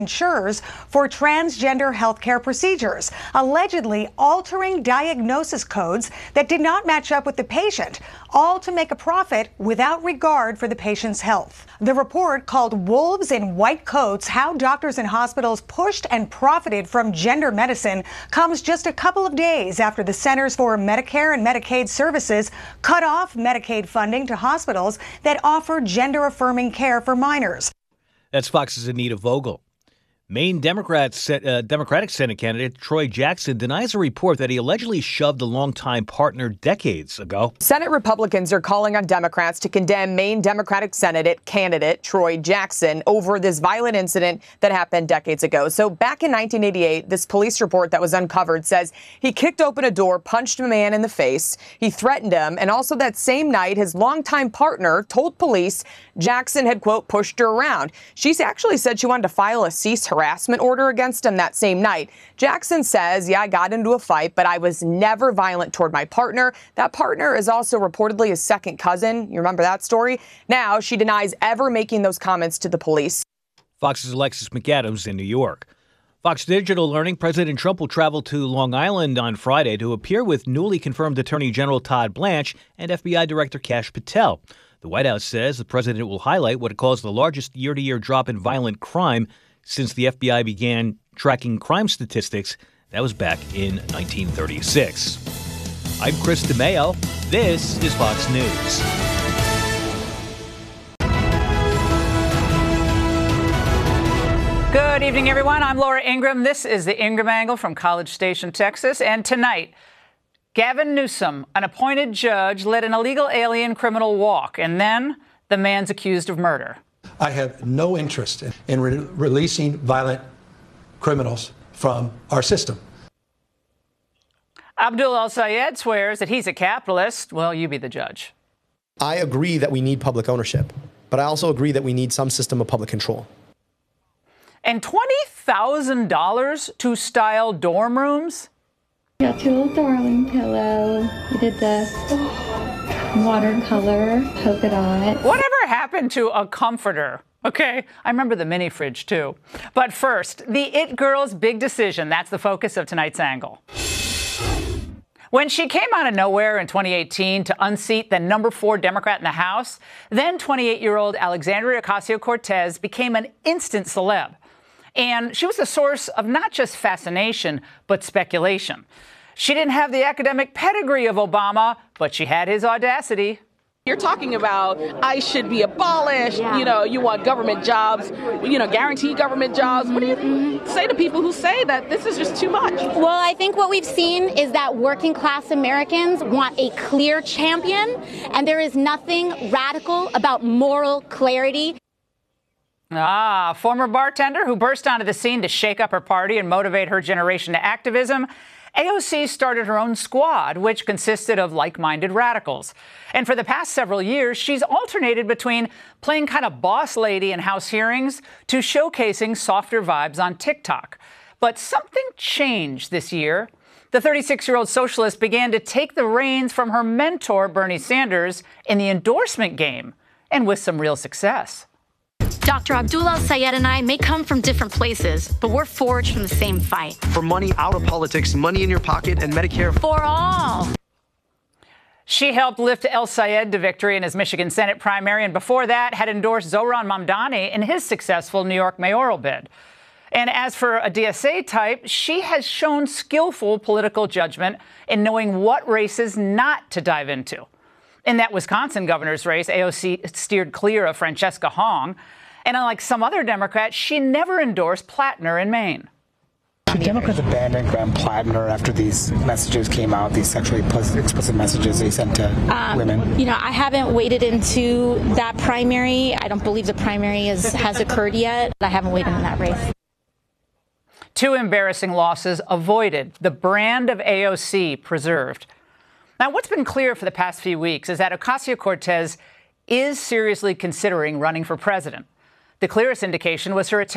insurers for transgender healthcare procedures, allegedly altering diagnosis codes that did not match up with the patient, all to make a profit without regard for the patient's health. The report, called Wolves in White Coats: How Doctors and Hospitals Pushed and Profited from Gender Medicine, comes just a couple of days after the Centers for Medicare and Medicaid Services cut off Medicaid funding to hospitals that offer gender-affirming care for minors. That's Fox's Anita Vogel. Maine Democratic Senate candidate Troy Jackson denies a report that he allegedly shoved a longtime partner decades ago. Senate Republicans are calling on Democrats to condemn Maine Democratic Senate candidate Troy Jackson over this violent incident that happened decades ago. So back in 1988, this police report that was uncovered says he kicked open a door, punched a man in the face, he threatened him, and also that same night, his longtime partner told police Jackson had, quote, pushed her around. She actually said she wanted to file a cease harassment order against him that same night. Jackson says, I got into a fight, but I was never violent toward my partner. That partner is also reportedly his second cousin. You remember that story? Now she denies ever making those comments to the police. Fox's Alexis McAdams in New York. Fox Digital learning President Trump will travel to Long Island on Friday to appear with newly confirmed Attorney General Todd Blanche and FBI Director Kash Patel. The White House says the president will highlight what it calls the largest year-to-year drop in violent crime since the FBI began tracking crime statistics. That was back in 1936. I'm Chris DeMeo. This is Fox News. Good evening, everyone. I'm Laura Ingraham. This is the Ingraham Angle from College Station, Texas. And tonight, Gavin Newsom, an appointed judge, led an illegal alien criminal walk, and then the man's accused of murder. I have no interest in releasing violent criminals from our system. Abdul El-Sayed swears that he's a capitalist. Well, you be the judge. I agree that we need public ownership, but I also agree that we need some system of public control. And $20,000 to style dorm rooms? Got your little darling pillow. We did the watercolor polka dot. Whatever happened to a comforter? Okay, I remember the mini fridge too. But first, the It Girl's big decision. That's the focus of tonight's angle. When she came out of nowhere in 2018 to unseat the number 4 Democrat in the House, then 28-year-old Alexandria Ocasio-Cortez became an instant celeb. And she was a source of not just fascination, but speculation. She didn't have the academic pedigree of Obama, but she had his audacity. You're talking about ICE should be abolished. Yeah. You know, you want government jobs, guaranteed government jobs. What do you say to people who say that this is just too much? Well, I think what we've seen is that working class Americans want a clear champion, and there is nothing radical about moral clarity. Former bartender who burst onto the scene to shake up her party and motivate her generation to activism. AOC started her own squad, which consisted of like-minded radicals. And for the past several years, she's alternated between playing kind of boss lady in House hearings to showcasing softer vibes on TikTok. But something changed this year. The 36-year-old socialist began to take the reins from her mentor, Bernie Sanders, in the endorsement game, and with some real success. Dr. Abdul El-Sayed and I may come from different places, but we're forged from the same fight. For money out of politics, money in your pocket, and Medicare for all. She helped lift El-Sayed to victory in his Michigan Senate primary, and before that had endorsed Zohran Mamdani in his successful New York mayoral bid. And as for a DSA type, she has shown skillful political judgment in knowing what races not to dive into. In that Wisconsin governor's race, AOC steered clear of Francesca Hong. And unlike some other Democrats, she never endorsed Plattner in Maine. Should Democrats abandon Graham Plattner after these messages came out, these sexually explicit messages they sent to women? I haven't waded into that primary. I don't believe the primary has occurred yet. I haven't waded in that race. 2 embarrassing losses avoided, the brand of AOC preserved. Now, what's been clear for the past few weeks is that Ocasio-Cortez is seriously considering running for president. The clearest indication was her attempt